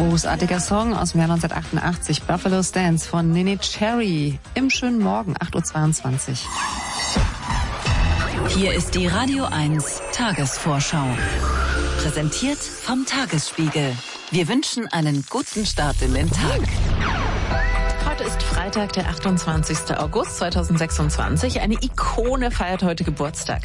Großartiger Song aus dem Jahr 1988, Buffalo Stance von Neneh Cherry. Im schönen Morgen, 8.22 Uhr. Hier ist die Radio 1 Tagesvorschau. Präsentiert vom Tagesspiegel. Wir wünschen einen guten Start in den Tag. Heute ist Freitag, der 28. August 2026. Eine Ikone feiert heute Geburtstag.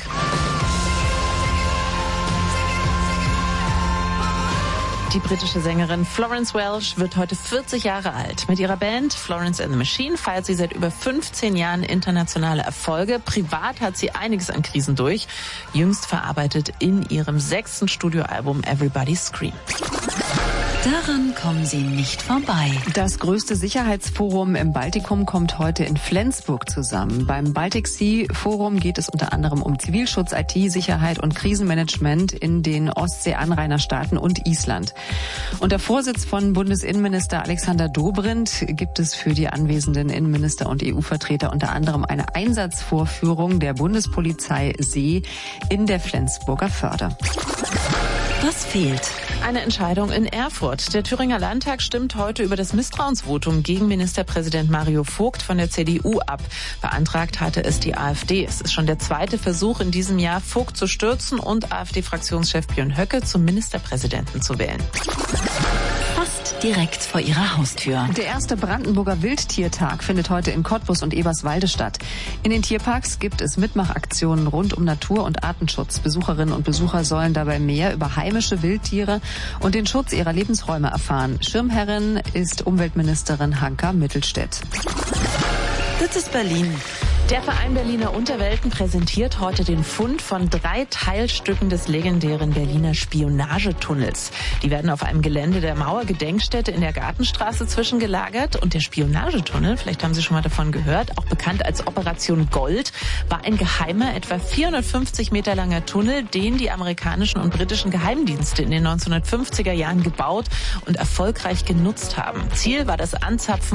Die britische Sängerin Florence Welch wird heute 40 Jahre alt. Mit ihrer Band Florence and the Machine feiert sie seit über 15 Jahren internationale Erfolge. Privat hat sie einiges an Krisen durch. Jüngst verarbeitet in ihrem 6. Studioalbum Everybody Scream. Daran kommen Sie nicht vorbei. Das größte Sicherheitsforum im Baltikum kommt heute in Flensburg zusammen. Beim Baltic Sea Forum geht es unter anderem um Zivilschutz, IT-Sicherheit und Krisenmanagement in den Ostsee-Anrainerstaaten und Island. Unter Vorsitz von Bundesinnenminister Alexander Dobrindt gibt es für die anwesenden Innenminister und EU-Vertreter unter anderem eine Einsatzvorführung der Bundespolizei See in der Flensburger Förde. Was fehlt? Eine Entscheidung in Erfurt. Der Thüringer Landtag stimmt heute über das Misstrauensvotum gegen Ministerpräsident Mario Vogt von der CDU ab. Beantragt hatte es die AfD. Es ist schon der zweite Versuch in diesem Jahr, Vogt zu stürzen und AfD-Fraktionschef Björn Höcke zum Ministerpräsidenten zu wählen. Fast direkt vor Ihrer Haustür. Der erste Brandenburger Wildtiertag findet heute in Cottbus und Eberswalde statt. In den Tierparks gibt es Mitmachaktionen rund um Natur- und Artenschutz. Besucherinnen und Besucher sollen dabei mehr über heimische Wildtiere und den Schutz ihrer Lebensräume erfahren. Schirmherrin ist Umweltministerin Hanka Mittelstädt. Das ist Berlin. Der Verein Berliner Unterwelten präsentiert heute den Fund von 3 Teilstücken des legendären Berliner Spionagetunnels. Die werden auf einem Gelände der Mauergedenkstätte in der Gartenstraße zwischengelagert. Und der Spionagetunnel, vielleicht haben Sie schon mal davon gehört, auch bekannt als Operation Gold, war ein geheimer, etwa 450 Meter langer Tunnel, den die amerikanischen und britischen Geheimdienste in den 1950er Jahren gebaut und erfolgreich genutzt haben. Ziel war das Anzapfen